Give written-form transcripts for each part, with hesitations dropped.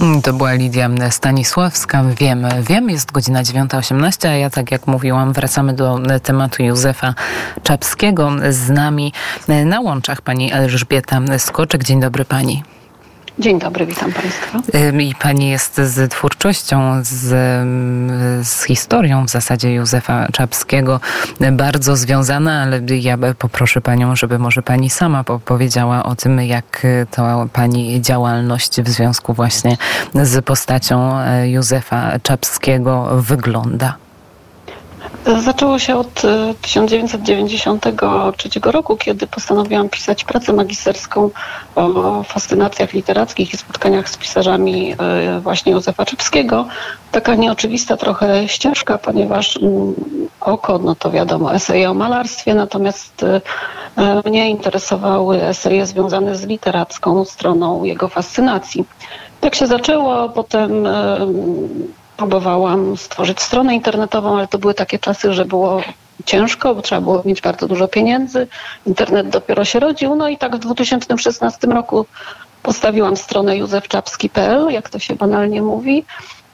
To była Lidia Stanisławska. Wiem, jest godzina 9:18, a ja, tak jak mówiłam, wracamy do tematu Józefa Czapskiego. Z nami na łączach pani Elżbieta Skoczek. Dzień dobry pani. Dzień dobry, witam państwa. I pani jest z twórczością, z historią w zasadzie Józefa Czapskiego bardzo związana, ale ja poproszę panią, żeby może pani sama powiedziała o tym, jak to pani działalność w związku właśnie z postacią Józefa Czapskiego wygląda. Zaczęło się od 1993 roku, kiedy postanowiłam pisać pracę magisterską o fascynacjach literackich i spotkaniach z pisarzami właśnie Józefa Czapskiego. Taka nieoczywista trochę ścieżka, ponieważ oko, no to wiadomo, eseje o malarstwie, natomiast mnie interesowały eseje związane z literacką stroną jego fascynacji. Tak się zaczęło, potem próbowałam stworzyć stronę internetową, ale to były takie czasy, że było ciężko, bo trzeba było mieć bardzo dużo pieniędzy. Internet dopiero się rodził. No i tak w 2016 roku postawiłam stronę józefczapski.pl, jak to się banalnie mówi,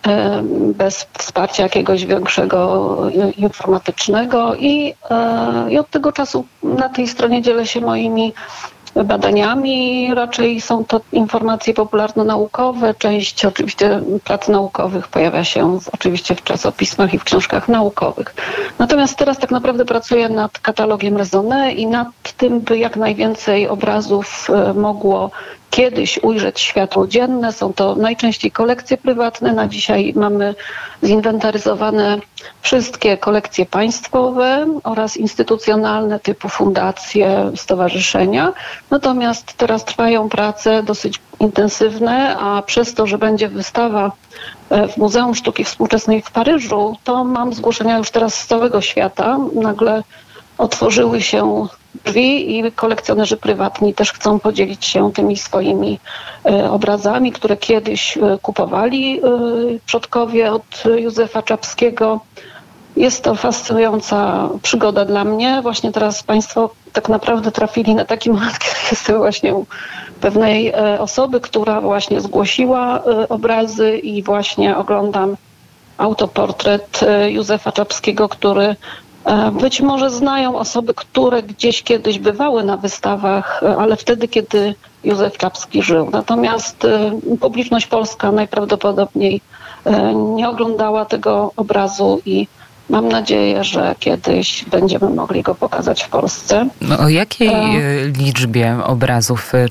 bez wsparcia jakiegoś większego informatycznego i od tego czasu na tej stronie dzielę się moimi badaniami. Raczej są to informacje popularno-naukowe. Część oczywiście prac naukowych pojawia się oczywiście w czasopismach i w książkach naukowych. Natomiast teraz tak naprawdę pracuję nad katalogiem Raisonnet i nad tym, by jak najwięcej obrazów mogło kiedyś ujrzeć światło dzienne. Są to najczęściej kolekcje prywatne. Na dzisiaj mamy zinwentaryzowane wszystkie kolekcje państwowe oraz instytucjonalne typu fundacje, stowarzyszenia. Natomiast teraz trwają prace dosyć intensywne, a przez to, że będzie wystawa w Muzeum Sztuki Współczesnej w Paryżu, to mam zgłoszenia już teraz z całego świata. Nagle otworzyły się drzwi i kolekcjonerzy prywatni też chcą podzielić się tymi swoimi obrazami, które kiedyś kupowali przodkowie od Józefa Czapskiego. Jest to fascynująca przygoda dla mnie. Właśnie teraz państwo tak naprawdę trafili na taki moment, kiedy jestem właśnie u pewnej osoby, która właśnie zgłosiła obrazy i właśnie oglądam autoportret Józefa Czapskiego, który być może znają osoby, które gdzieś kiedyś bywały na wystawach, ale wtedy, kiedy Józef Czapski żył. Natomiast publiczność polska najprawdopodobniej nie oglądała tego obrazu i mam nadzieję, że kiedyś będziemy mogli go pokazać w Polsce. No, o jakiej liczbie obrazów